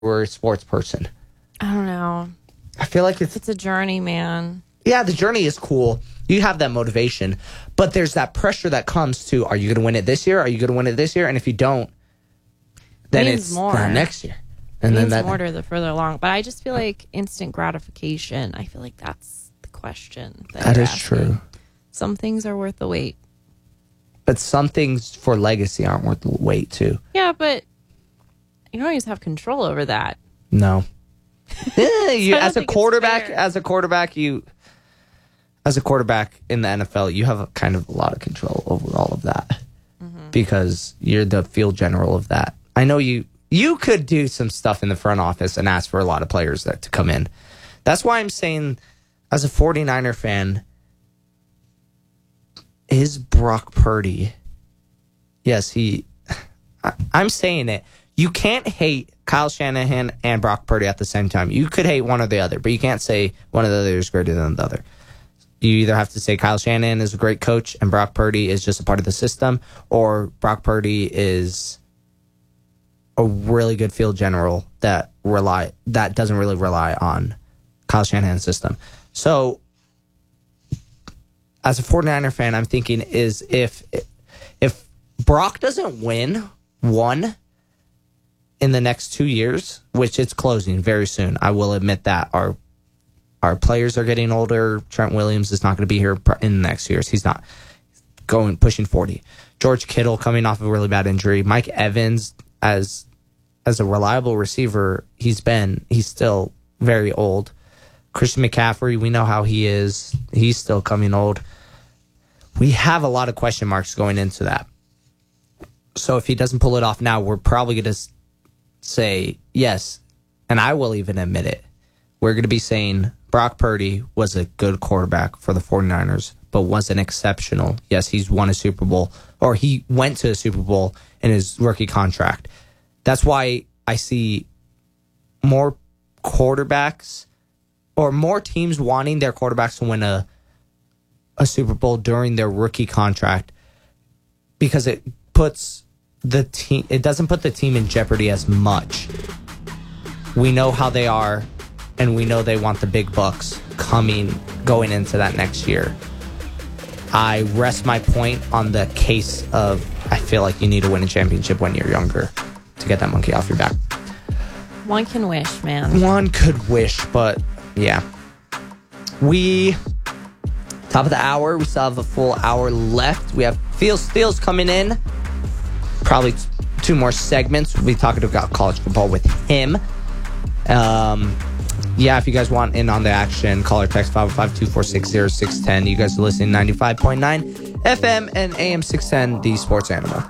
a sports person? I don't know. I feel like It's a journey, man. Yeah, the journey is cool. You have that motivation, but there's that pressure that comes to, are you going to win it this year? Are you going to win it this year? And if you don't, then it's more next year. And means then that more to the further along. But I just feel like instant gratification. I feel like that's the question. That is true. Some things are worth the wait. But some things for legacy aren't worth the wait too. Yeah, but you don't always have control over that. No. You, as a quarterback in the NFL, you have a kind of a lot of control over all of that because you're the field general of that. I know you could do some stuff in the front office and ask for a lot of players to come in. That's why I'm saying, as a 49er fan, is Brock Purdy? Yes, I'm saying it. You can't hate Kyle Shanahan and Brock Purdy at the same time. You could hate one or the other, but you can't say one or the other is greater than the other. You either have to say Kyle Shanahan is a great coach and Brock Purdy is just a part of the system, or Brock Purdy is a really good field general that doesn't really rely on Kyle Shanahan's system. So, as a 49er fan, I'm thinking is if Brock doesn't win one in the next 2 years, which it's closing very soon, I will admit that our players are getting older. Trent Williams is not going to be here in the next years. He's not pushing 40. George Kittle coming off of a really bad injury. Mike Evans, as a reliable receiver, he's still very old. Christian McCaffrey, we know how he is. He's still coming old. We have a lot of question marks going into that. So if he doesn't pull it off now, we're probably going to say yes, and I will even admit it. We're going to be saying Brock Purdy was a good quarterback for the 49ers, but wasn't exceptional. Yes, he's won a Super Bowl, or he went to a Super Bowl in his rookie contract. That's why I see more quarterbacks or more teams wanting their quarterbacks to win a Super Bowl during their rookie contract, because it doesn't put the team in jeopardy as much. We know how they are, and we know they want the big bucks going into that next year. I rest my point on the case of, I feel like you need to win a championship when you're younger to get that monkey off your back. One can wish, man. One could wish, but yeah. Top of the hour, we still have a full hour left. We have Phil Steele's coming in. Probably 2 more segments. We'll be talking about college football with him. If you guys want in on the action, call or text 505-246-0610. You guys are listening 95.9 FM and AM 610, the Sports Animal.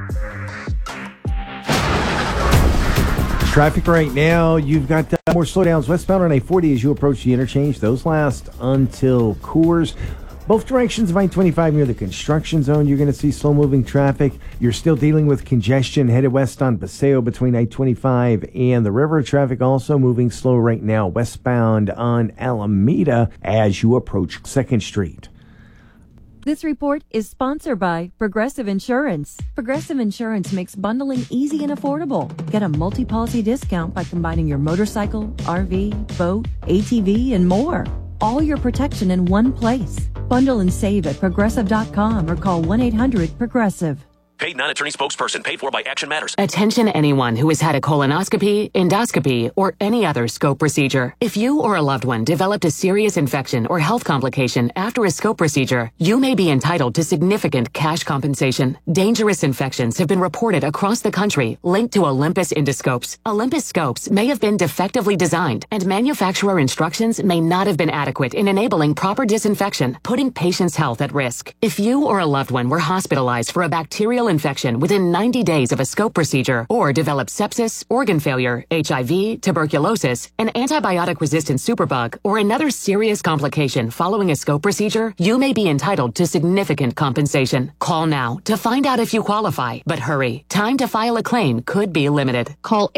Traffic right now, you've got more slowdowns westbound on I-40 as you approach the interchange. Those last until Coors. Both directions of I-25 near the construction zone, you're going to see slow-moving traffic. You're still dealing with congestion headed west on Paseo between I-25 and the river. Traffic also moving slow right now westbound on Alameda as you approach 2nd Street. This report is sponsored by Progressive Insurance. Progressive Insurance makes bundling easy and affordable. Get a multi-policy discount by combining your motorcycle, RV, boat, ATV, and more. All your protection in one place. Bundle and save at Progressive.com or call 1-800-PROGRESSIVE. Paid non-attorney spokesperson paid for by Action Matters. Attention anyone who has had a colonoscopy, endoscopy, or any other scope procedure. If you or a loved one developed a serious infection or health complication after a scope procedure, you may be entitled to significant cash compensation. Dangerous infections have been reported across the country linked to Olympus endoscopes. Olympus scopes may have been defectively designed, and manufacturer instructions may not have been adequate in enabling proper disinfection, putting patients' health at risk. If you or a loved one were hospitalized for a bacterial infection within 90 days of a scope procedure, or developed sepsis, organ failure, HIV, tuberculosis, an antibiotic-resistant superbug, or another serious complication following a scope procedure, you may be entitled to significant compensation. Call now to find out if you qualify, but hurry. Time to file a claim could be limited. Call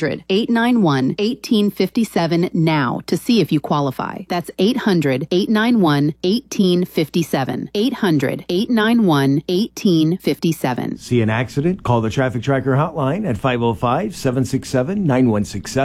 800-891-1857 now to see if you qualify. That's 800-891-1857. 800-891-1857. 9167. See an accident? Call the Traffic Tracker hotline at 505-767-9167.